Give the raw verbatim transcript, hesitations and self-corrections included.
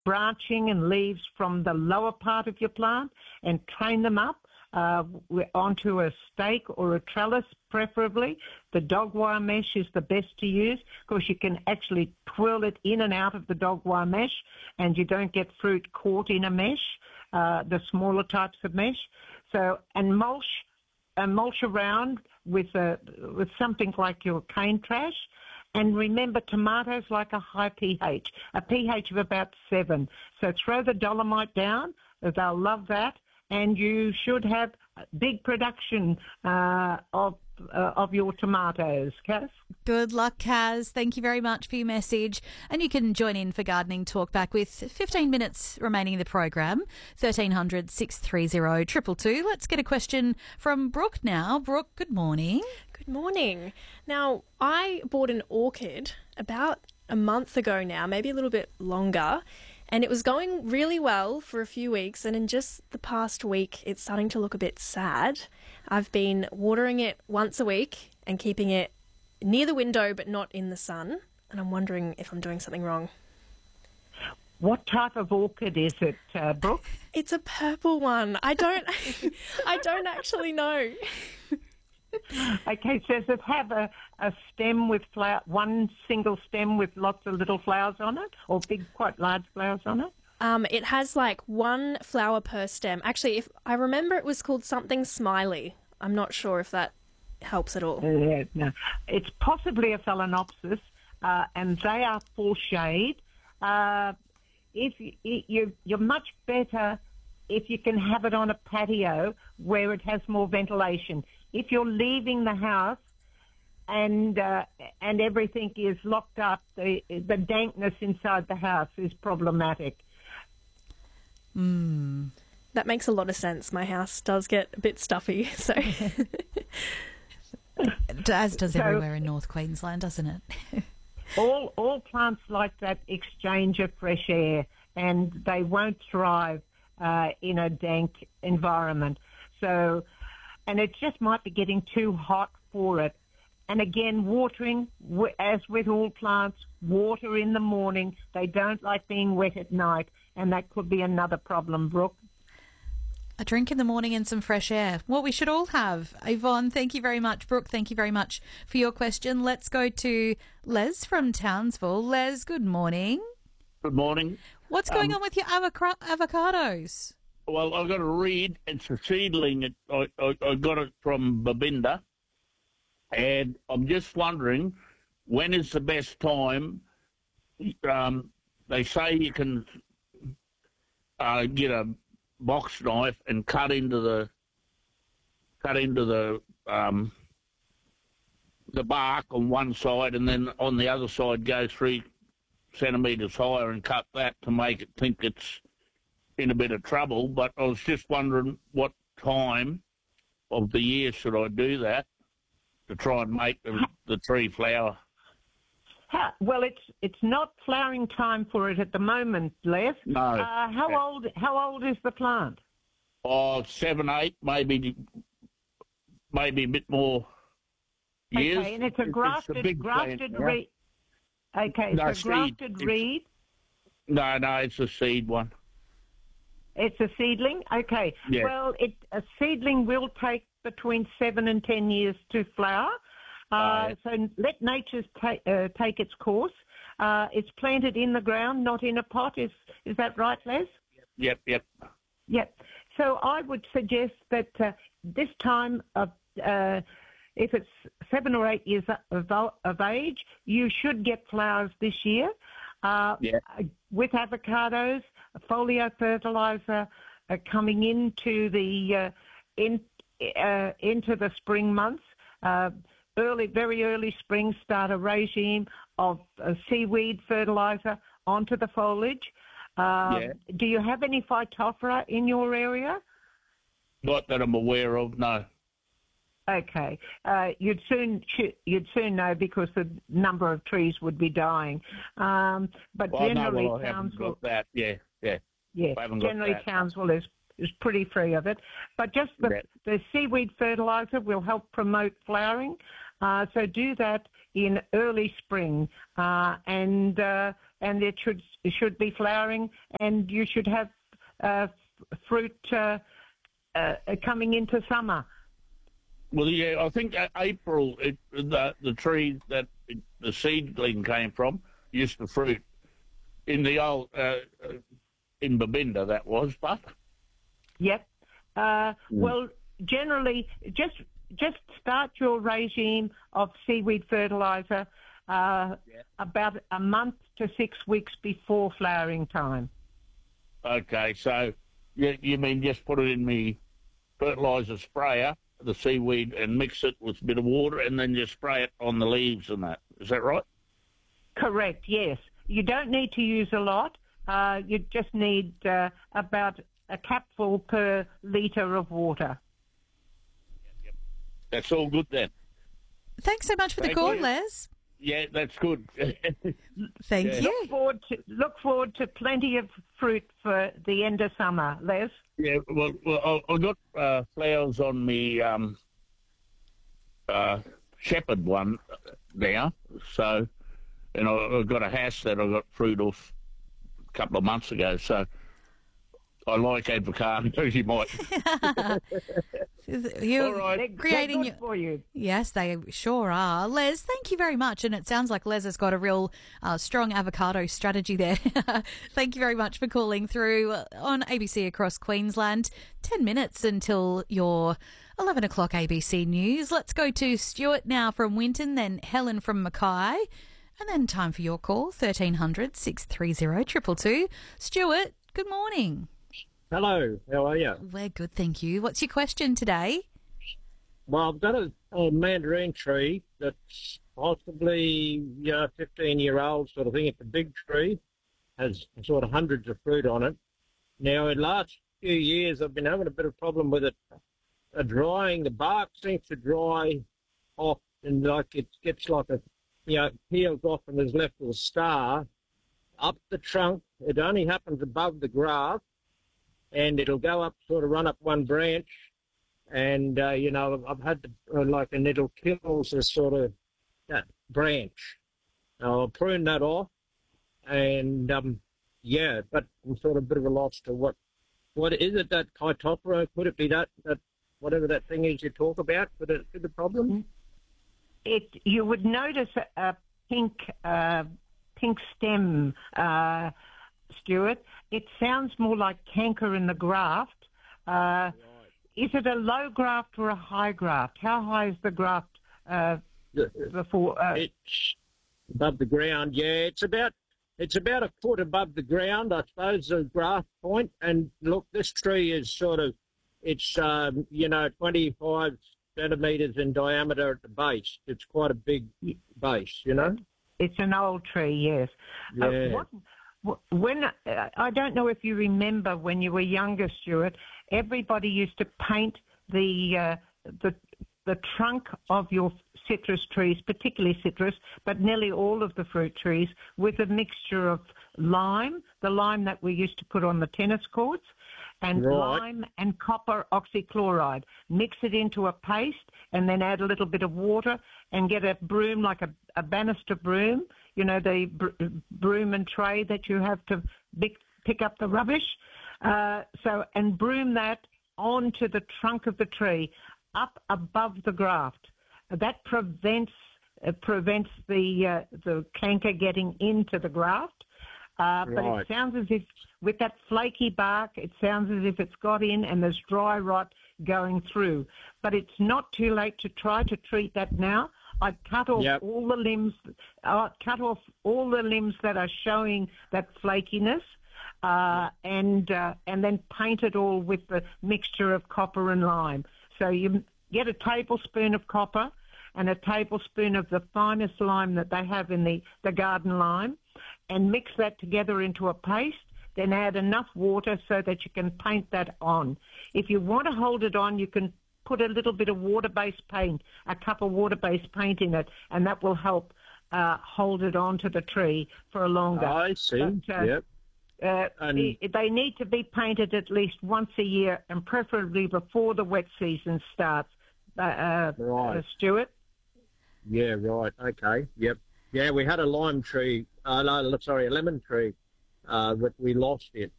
branching and leaves from the lower part of your plant and train them up uh, onto a stake or a trellis, preferably. The dog wire mesh is the best to use because you can actually twirl it in and out of the dog wire mesh and you don't get fruit caught in a mesh, uh, the smaller types of mesh. So, and mulch, and mulch around with, a, with something like your cane trash. And remember, tomatoes like a high pH, a pH of about seven. So throw the dolomite down, they'll love that, and you should have big production uh, of uh, of your tomatoes, Kaz. Good luck, Kaz. Thank you very much for your message. And you can join in for Gardening Talk Back with fifteen minutes remaining in the program, thirteen hundred, six three zero, two two two. Let's get a question from Brooke now. Brooke, good morning. Good morning. Now, I bought an orchid about a month ago now, maybe a little bit longer, and it was going really well for a few weeks, and in just the past week, it's starting to look a bit sad. I've been watering it once a week and keeping it near the window but not in the sun, and I'm wondering if I'm doing something wrong. What type of orchid is it, uh, Brooke? It's a purple one. I don't, I don't actually know. Okay, so does it have a, a stem with flower, one single stem with lots of little flowers on it, or big, quite large flowers on it? Um, it has like one flower per stem. Actually, if I remember, it was called something smiley. I'm not sure if that helps at all. Uh, no, it's possibly a phalaenopsis, uh, and they are for shade. Uh, if you, you, you're much better if you can have it on a patio where it has more ventilation. If you're leaving the house and uh, and everything is locked up, the the dankness inside the house is problematic. Mm. That makes a lot of sense. My house does get a bit stuffy, so as does So- everywhere in North Queensland, doesn't it? All all plants like that exchange of fresh air, and they won't thrive uh, in a dank environment. So, and it just might be getting too hot for it. And again, watering, w- as with all plants, water in the morning. They don't like being wet at night, and that could be another problem, Brooke. A drink in the morning and some fresh air. What we should all have. Yvonne, thank you very much. Brooke, thank you very much for your question. Let's go to Les from Townsville. Les, good morning. Good morning. What's going Um, on with your avoc- avocados? Well, I've got to read. It's a seedling. It, I, I, I got it from Babinda, and I'm just wondering when is the best time. Um, they say you can uh, get a box knife and cut into the cut into the um, the bark on one side, and then on the other side go three centimetres higher and cut that to make it think it's in a bit of trouble. But I was just wondering what time of the year should I do that to try and make the, the tree flower. How, well, it's it's not flowering time for it at the moment, Les. No. Uh, how Yeah. old how old is the plant? Oh, seven, eight, maybe, maybe a bit more years. Okay, and it's a grafted big grafted plant, yeah. reed. Okay, No, so seed. grafted It's- reed. No, no, it's a seed one. It's a seedling. Okay. Yeah. Well, it a seedling will take between seven and ten years to flower. Uh, Right. So let nature ta- uh, take its course. Uh, it's planted in the ground, not in a pot. Is is that right, Les? Yep, yep. Yep. So I would suggest that uh, this time of, uh, if it's seven or eight years of, of age, you should get flowers this year. Uh, Yeah. With avocados, folio fertilizer uh, coming into the uh, in uh, into the spring months. Uh, early, very early spring, start a regime of uh, seaweed fertilizer onto the foliage. Um, Yeah. Do you have any Phytophthora in your area? Not that I'm aware of, no. Okay, uh, you'd soon you'd soon know because the number of trees would be dying. Um, but Well, no, generally, well, I haven't Townsville, got that. Yeah, yeah. yeah, I haven't got generally that. Townsville is is pretty free of it. But just the, Yeah. the seaweed fertilizer will help promote flowering. Uh, so do that in early spring, uh, and uh, and it should it should be flowering, and you should have uh, fruit uh, uh, coming into summer. Well, yeah, I think uh, April, it, the the tree that it, the seedling came from used to fruit in the old uh, uh, in Babinda. That was, but yep. Uh, mm. Well, generally, just just start your regime of seaweed fertiliser uh, yeah. about a month to six weeks before flowering time. Okay, so you, you mean just put it in the fertiliser sprayer, the seaweed, and mix it with a bit of water, and then just spray it on the leaves and that. Is that right? Correct, yes. You don't need to use a lot. Uh, you just need uh, about a capful per litre of water. Yep, yep. That's all good then. Thanks so much for Thank the call, you. Les. Yeah, that's good. Thank yeah. you. Look forward, to, look forward to plenty of fruit for the end of summer, Les. Yeah, well, well I, I got uh, flowers on me um, uh, shepherd one now, so, and I, I've got a house that I got fruit off a couple of months ago, so I like avocado. You might. You're All right. They're, creating they're good for you. Yes, they sure are. Les, thank you very much. And it sounds like Les has got a real uh, strong avocado strategy there. Thank you very much for calling through on A B C across Queensland. Ten minutes until your eleven o'clock A B C News. Let's go to Stuart now from Winton, then Helen from Mackay. And then time for your call, thirteen hundred, six three zero, two two two. Stuart, good morning. Hello, how are you? We're good, thank you. What's your question today? Well, I've got a, a mandarin tree that's possibly, you know, fifteen-year-old sort of thing. It's a big tree, has sort of hundreds of fruit on it. Now, in the last few years, I've been having a bit of problem with it uh, drying. The bark seems to dry off, and like it gets like a, you know, it peels off and is left with a star up the trunk. It only happens above the grass. And it'll go up, sort of run up one branch, and, uh, you know, I've had, to, uh, like, and it'll kill this sort of, that branch. I'll prune that off, and, um, yeah, but I'm sort of a bit of a loss to what, what is it, that Phytophthora? Could it be that, that, whatever that thing is you talk about for the, for the problem? It, you would notice a, a pink, uh, pink stem, uh, Stuart. It sounds more like canker in the graft. Uh, right. Is it a low graft or a high graft? How high is the graft uh, before? Uh... It's above the ground. Yeah, it's about it's about a foot above the ground, I suppose, the graft point. And look, this tree is sort of it's um, you know twenty-five centimetres in diameter at the base. It's quite a big base, you know. It's an old tree, yes. Yeah. Uh, what, When uh, I don't know if you remember when you were younger, Stuart, everybody used to paint the uh, the the trunk of your citrus trees, particularly citrus, but nearly all of the fruit trees, with a mixture of lime, the lime that we used to put on the tennis courts, and right. lime and copper oxychloride. Mix it into a paste, and then add a little bit of water, and get a broom like a, a banister broom. You know, the br- broom and tray that you have to pick, pick up the rubbish. Uh, so, and broom that onto the trunk of the tree, up above the graft. That prevents uh, prevents the uh, the canker getting into the graft. Uh, but right. it sounds as if, with that flaky bark, it sounds as if it's got in and there's dry rot going through. But it's not too late to try to treat that now. I'd cut off yep. all the limbs, uh, cut off all the limbs that are showing that flakiness, uh, and uh, and then paint it all with the mixture of copper and lime. So you get a tablespoon of copper and a tablespoon of the finest lime that they have in the, the garden lime, and mix that together into a paste. Then add enough water so that you can paint that on. If you want to hold it on, you can put a little bit of water-based paint, a cup of water-based paint in it, and that will help uh, hold it onto the tree for a longer. I see, but, uh, yep. Uh, and... They need to be painted at least once a year, and preferably before the wet season starts, uh, uh, right. uh, Stuart. Yeah, right, okay, yep. Yeah, we had a lime tree, uh, no, sorry, a lemon tree, uh, but we lost it.